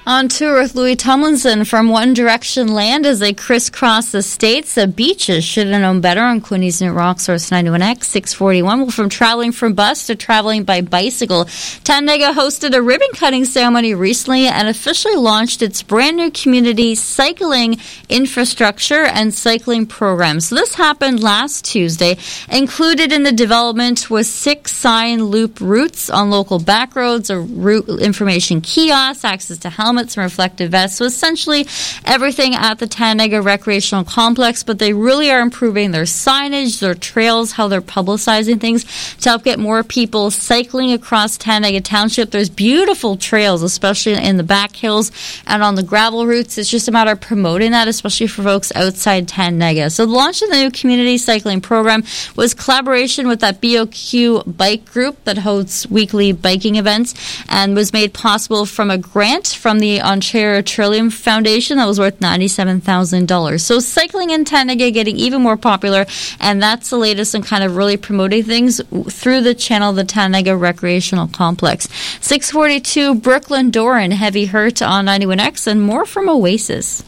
On tour with Louis Tomlinson from One Direction Land as they crisscross the states. The beaches should have known better on Quinny's New Rock Source 91X 641. Well, from traveling from bus to traveling by bicycle, Tandega hosted a ribbon cutting ceremony recently and officially launched its brand new community cycling infrastructure and cycling program. So this happened last Tuesday. Included in the development was 6 sign loop routes on local back roads, a route information kiosk, access to helmets and reflective vests. So essentially everything at the Tandega Recreational Complex, but they really are improving their signage, their trails, how they're publicizing things to help get more people cycling across Tandega Township. There's beautiful trails, especially in the back hills and on the gravel routes. It's just a matter of promoting that, especially for folks outside Tandega. So the launch of the new community cycling program was collaboration with that BOQ bike group that hosts weekly biking events and was made possible from a grant from the Ontario Trillium Foundation that was worth $97,000. So cycling in Tandega getting even more popular, and that's the latest in kind of really promoting things through the channel, the Tandega Recreational Complex. 642 Brooklyn Doran, Heavy Hurt on 91X, and more from Oasis.